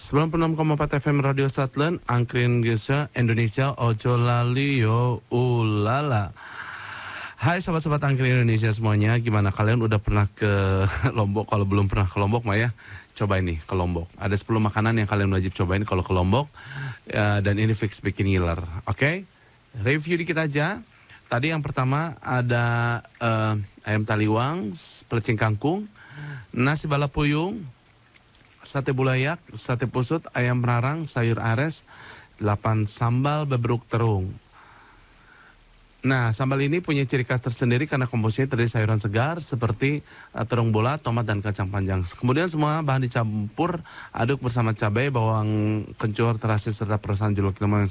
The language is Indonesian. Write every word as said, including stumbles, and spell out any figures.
sembilan puluh enam koma empat F M Radio Satlen, Angkrin Gesa, Indonesia, Ojo Lali Yo Ulala. Hai sobat-sobat Angkrin Indonesia semuanya, gimana kalian udah pernah ke Lombok? Kalau belum pernah ke Lombok mah ya, coba ini ke Lombok. Ada sepuluh makanan yang kalian wajib cobain kalau ke Lombok, ya, dan ini fix bikin ngiler. Oke, okay? Review dikit aja. Tadi yang pertama ada uh, ayam taliwang, pelecing kangkung, nasi balapuyung, sate bulayak, sate pusut, ayam penarang, sayur ares, delapan sambal beberuk terung. Nah, sambal ini punya ciri khas tersendiri karena komposisinya terdiri sayuran segar seperti uh, terung bola, tomat, dan kacang panjang. Kemudian semua bahan dicampur aduk bersama cabai, bawang kencur, terasi, serta perasan juluk lemon